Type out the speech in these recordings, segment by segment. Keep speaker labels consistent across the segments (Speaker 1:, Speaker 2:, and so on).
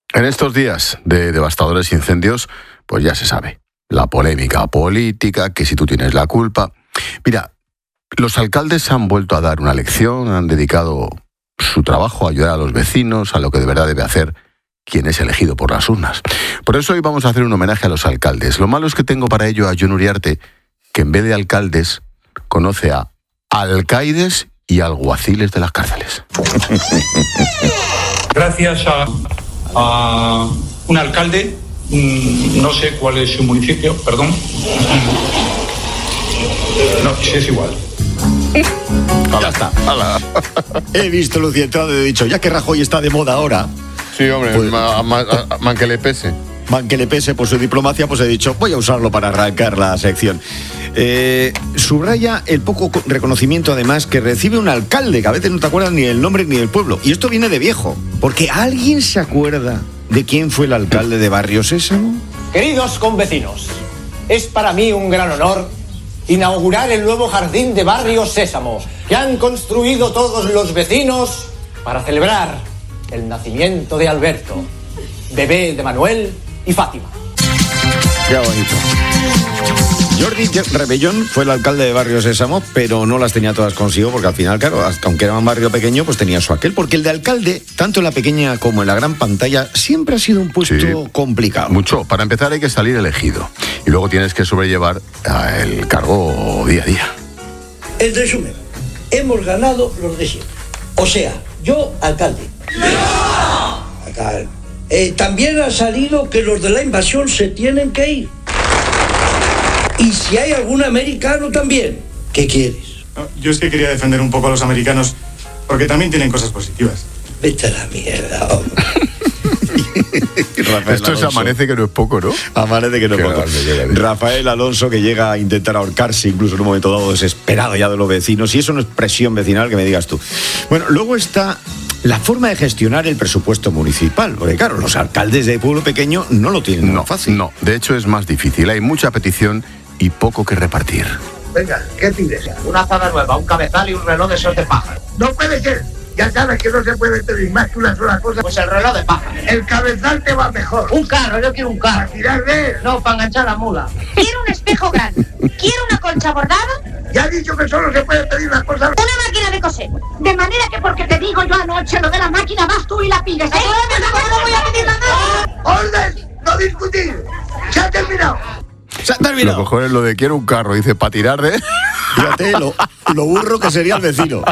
Speaker 1: En estos días de devastadores incendios, pues ya se sabe, la polémica política, que si tú tienes la culpa. Mira, los alcaldes han vuelto a dar una lección, han dedicado su trabajo a ayudar a los vecinos, a lo que de verdad debe hacer quien es elegido por las urnas. Por eso hoy vamos a hacer un homenaje a los alcaldes. Lo malo es que tengo para ello a Jon Uriarte, que en vez de alcaldes conoce a alcaides y alguaciles de las cárceles.
Speaker 2: Gracias a un alcalde, no sé cuál es su municipio, perdón. No, sí es igual.
Speaker 3: Ya está. He visto Lucientrado y he dicho, ya que Rajoy está de moda ahora.
Speaker 1: Sí, hombre, pues, man que le pese.
Speaker 3: Man que le pese por su diplomacia, pues he dicho, voy a usarlo para arrancar la sección. Subraya el poco reconocimiento, además, que recibe un alcalde, que a veces no te acuerdas ni del nombre ni del pueblo. Y esto viene de viejo, porque ¿alguien se acuerda de quién fue el alcalde de Barrio Sésamo?
Speaker 4: Queridos convecinos, es para mí un gran honor inaugurar el nuevo jardín de Barrio Sésamo, que han construido todos los vecinos para celebrar el nacimiento de Alberto, bebé de Manuel y Fátima.
Speaker 3: Qué bonito. Jordi Rebellón fue el alcalde de Barrio Sésamo, pero no las tenía todas consigo, porque al final, claro, aunque era un barrio pequeño, pues tenía su aquel, porque el de alcalde, tanto en la pequeña como en la gran pantalla, siempre ha sido un puesto complicado.
Speaker 1: Mucho. Para empezar hay que salir elegido, y luego tienes que sobrellevar el cargo día a día.
Speaker 5: En resumen, hemos ganado los de siempre. O sea, yo, alcalde. ¡No! También ha salido que los de la invasión se tienen que ir. Y si hay algún americano también, ¿qué quieres?
Speaker 6: No, yo es que quería defender un poco a los americanos, porque también tienen cosas positivas.
Speaker 5: Vete a la mierda, hombre.
Speaker 1: Esto se amanece que no es poco, ¿no?
Speaker 3: Amanece que no es poco. Rafael Alonso, que llega a intentar ahorcarse, incluso en un momento dado desesperado ya de los vecinos, y eso no es presión vecinal, que me digas tú. Bueno, luego está la forma de gestionar el presupuesto municipal, porque claro, los alcaldes de pueblo pequeño no lo tienen tan fácil.
Speaker 1: No, de hecho es más difícil, hay mucha petición y poco que repartir.
Speaker 7: Venga, ¿qué pides?
Speaker 8: Una azada nueva, un cabezal y un reloj de esos de paja.
Speaker 7: No puede ser. Ya sabes que no se puede pedir más que una sola cosa.
Speaker 8: Pues el reloj de paja.
Speaker 7: El cabezal te va mejor.
Speaker 8: Un carro, yo quiero un carro.
Speaker 7: ¿Para tirar de él?
Speaker 8: No, para enganchar la mula.
Speaker 9: Quiero un espejo grande. Quiero una colcha bordada.
Speaker 7: Ya he dicho que solo se puede pedir una cosa.
Speaker 9: Una máquina de coser. De manera que porque te digo yo anoche lo de la máquina, vas tú y la pides. No voy a pedir nada.
Speaker 7: ¡Orden! ¡No discutir! ¡Se ha terminado!
Speaker 3: Se ha terminado.
Speaker 1: Lo mejor es lo de quiero un carro, dice, para tirar de...
Speaker 3: Fíjate lo burro que sería el vecino.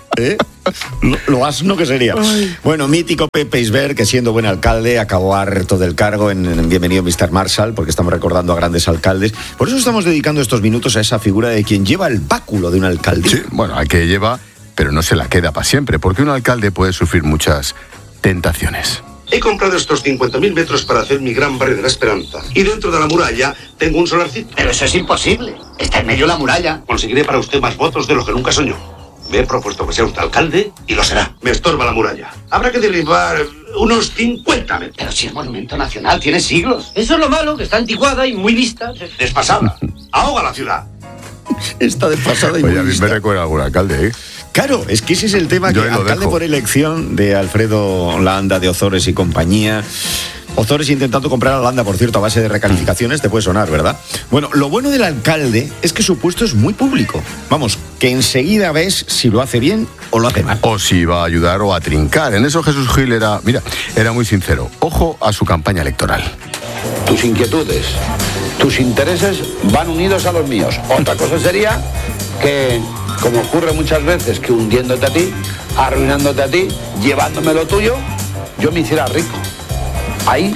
Speaker 3: Lo asno que sería. Ay. Bueno, mítico Pepe Isbert, que siendo buen alcalde acabó harto del cargo en Bienvenido Mr. Marshall, porque estamos recordando a grandes alcaldes. Por eso estamos dedicando estos minutos a esa figura de quien lleva el báculo de un alcalde.
Speaker 1: Sí, bueno, hay que lleva, pero no se la queda para siempre, porque un alcalde puede sufrir muchas tentaciones.
Speaker 10: He comprado estos 50.000 metros para hacer mi gran barrio de la Esperanza. Y dentro de la muralla tengo un solarcito.
Speaker 8: Pero eso es imposible. Está en medio de la muralla.
Speaker 10: Conseguiré para usted más votos de lo que nunca soñó. Me he propuesto que sea usted alcalde y lo será. Me estorba la muralla. Habrá que derribar unos 50 metros.
Speaker 8: Pero si es monumento nacional, tiene siglos. Eso es lo malo, que está anticuada y muy vista.
Speaker 10: Desfasada. Ahoga la ciudad.
Speaker 3: Está desfasada y muy
Speaker 1: vista. Oye, a mí me recuerda a algún alcalde, ¿eh?
Speaker 3: Claro, es que ese es el tema, que alcalde por elección de Alfredo Landa, de Ozores y compañía. Ozores intentando comprar a Landa, por cierto, a base de recalificaciones, te puede sonar, ¿verdad? Bueno, lo bueno del alcalde es que su puesto es muy público. Vamos, que enseguida ves si lo hace bien o lo hace mal.
Speaker 1: O si va a ayudar o a trincar. En eso Jesús Gil era muy sincero. Ojo a su campaña electoral.
Speaker 11: Tus inquietudes, tus intereses van unidos a los míos. Otra cosa sería que, como ocurre muchas veces, que hundiéndote a ti, arruinándote a ti, llevándome lo tuyo, yo me hiciera rico. Ahí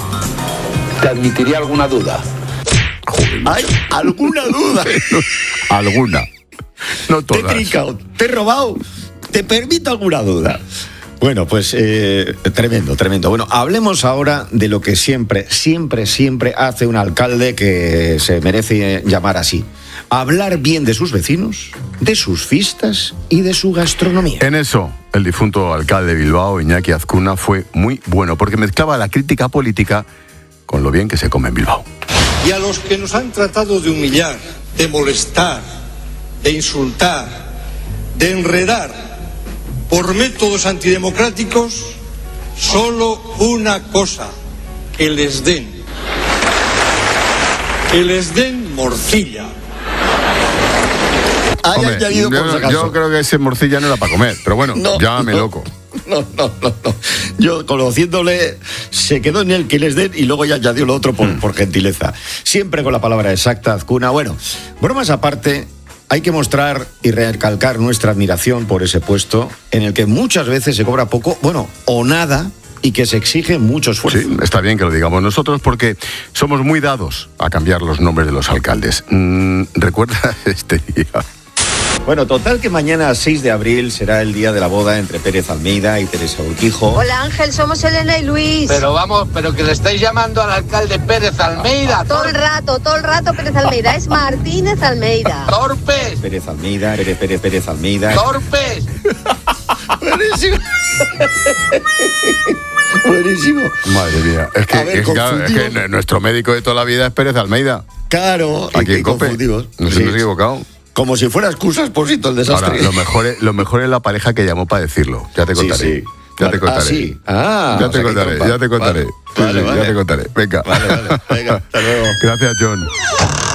Speaker 11: te admitiría alguna duda.
Speaker 3: ¿Hay alguna duda?
Speaker 1: Alguna. No todas.
Speaker 3: Te he trincado, te he robado, te permito alguna duda. Bueno, pues tremendo. Bueno, hablemos ahora de lo que siempre hace un alcalde, que se merece llamar así. Hablar bien de sus vecinos, de sus fiestas y de su gastronomía.
Speaker 1: En eso, el difunto alcalde de Bilbao, Iñaki Azcuna, fue muy bueno, porque mezclaba la crítica política con lo bien que se come en Bilbao.
Speaker 12: Y a los que nos han tratado de humillar, de molestar, de insultar, de enredar por métodos antidemocráticos, solo una cosa, que les den morcilla.
Speaker 1: Hombre, yo creo que ese morcilla no era para comer, pero bueno, llámame loco.
Speaker 3: No. Yo, conociéndole, se quedó en el que les den y luego ya dio lo otro por gentileza. Siempre con la palabra exacta, Azcuna. Bueno, bromas aparte, hay que mostrar y recalcar nuestra admiración por ese puesto en el que muchas veces se cobra poco, bueno, o nada, y que se exige mucho esfuerzo.
Speaker 1: Sí, está bien que lo digamos nosotros porque somos muy dados a cambiar los nombres de los alcaldes. ¿Recuerda este día?
Speaker 3: Bueno, total que mañana 6 de abril será el día de la boda entre Pérez Almeida y Teresa Urquijo.
Speaker 13: Hola Ángel, somos Elena y Luis.
Speaker 11: Pero vamos, pero que le estáis llamando al alcalde Pérez Almeida.
Speaker 13: Todo el rato Pérez Almeida, es Martínez Almeida.
Speaker 11: ¡Torpes!
Speaker 3: Pérez Almeida, Pérez Almeida.
Speaker 11: ¡Torpes!
Speaker 3: Buenísimo. Buenísimo.
Speaker 1: Madre mía, es que nuestro médico de toda la vida es Pérez Almeida.
Speaker 3: Claro,
Speaker 1: aquí en COPE. Nos hemos equivocado.
Speaker 3: Como si fuera excusa Expósito el desastre.
Speaker 1: Ahora, lo mejor es la pareja que llamó para decirlo. Ya te contaré.
Speaker 3: Sí.
Speaker 1: Ya te contaré.
Speaker 3: Sí.
Speaker 1: Ya te contaré.
Speaker 3: Vale.
Speaker 1: Ya te contaré. Venga.
Speaker 3: Vale. Venga, hasta luego.
Speaker 1: Gracias, John.